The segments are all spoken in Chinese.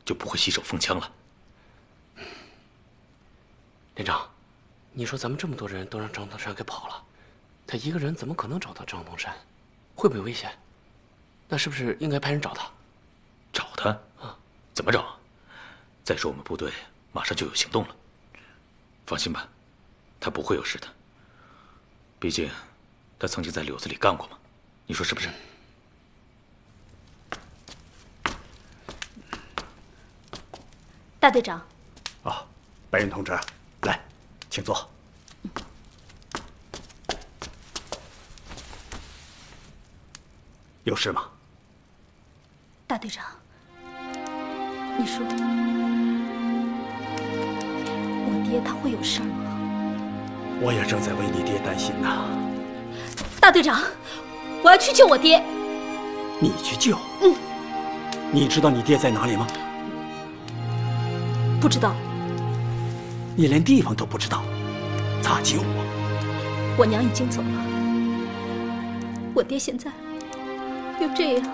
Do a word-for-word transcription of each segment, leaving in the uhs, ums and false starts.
就不会洗手奉枪了。 连长，你说咱们这么多人都让张东山给跑了，他一个人怎么可能找到张东山？会不会危险？那是不是应该派人找他？ 找他？啊，怎么找？再说我们部队马上就有行动了。放心吧，他不会有事的。毕竟，他曾经在柳子里干过嘛，你说是不是？ 大队长。 啊，白云同志，来，请坐。有事吗？ 大队长，你说我爹他会有事吗？ 我也正在为你爹担心呢。 大队长，我要去救我爹。 你去救？ 嗯。 你知道你爹在哪里吗？ 不知道。 你连地方都不知道，咋救啊？ 我娘已经走了，我爹现在又这样，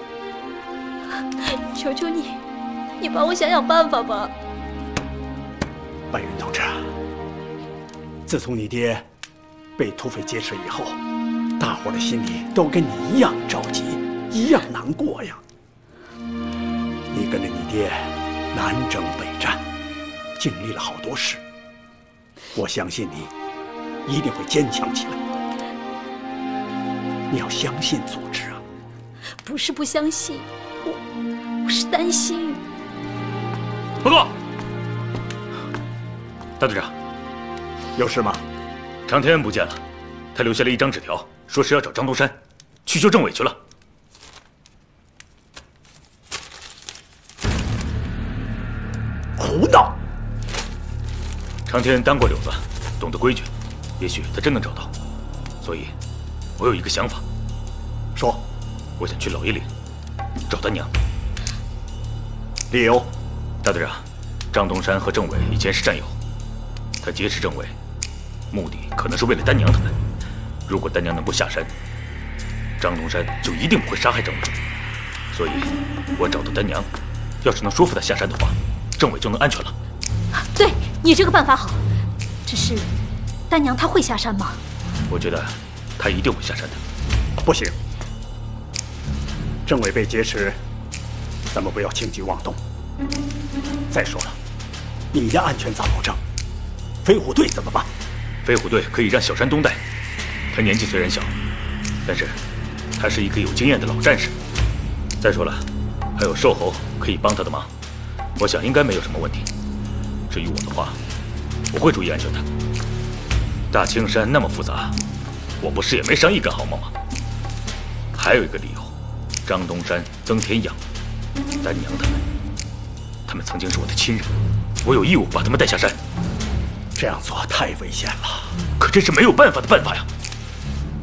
求求你，你帮我想想办法吧。 白云同志，自从你爹被土匪劫持以后，大伙的心里都跟你一样着急，一样难过呀。你跟着你爹南征北战，经历了好多事，我相信你一定会坚强起来。你要相信组织啊！ 不是不相信，我我是担心。 报告，大队长， 有事吗？ 常天恩不见了，他留下了一张纸条，说是要找张东山，去救政委去了。 胡闹！ 常天恩当过柳子，懂得规矩，也许他真能找到。所以，我有一个想法。 说， 我想去老爷岭找丹娘。 理由？ 大队长，张东山和政委以前是战友，他劫持政委，目的可能是为了丹娘他们。如果丹娘能够下山，张东山就一定不会杀害政委。所以，我找到丹娘，要是能说服他下山的话，政委就能安全了。 对，你这个办法好，只是丹娘她会下山吗？ 我觉得他一定会下山的。 不行，政委被劫持，咱们不要轻举妄动。再说了，你的安全咋保证？飞虎队怎么办？ 飞虎队可以让小山东带，他年纪虽然小，但是他是一个有经验的老战士。再说了，还有瘦猴可以帮他的忙，我想应该没有什么问题。至于我的话，我会注意安全的。大青山那么复杂，我不是也没上一根毫毛吗？还有一个理由，张东山、曾天养、丹娘他们，他们曾经是我的亲人，我有义务把他们带下山。 这样做太危险了。 可这是没有办法的办法呀！